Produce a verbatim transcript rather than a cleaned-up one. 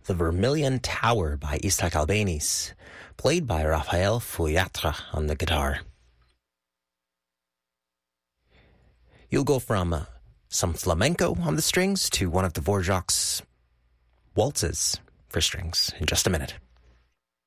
The Vermilion Tower by Isaac Albéniz, played by Raphael Fuyatra on the guitar. You'll go from uh, some flamenco on the strings to one of Dvorak's waltzes for strings in just a minute.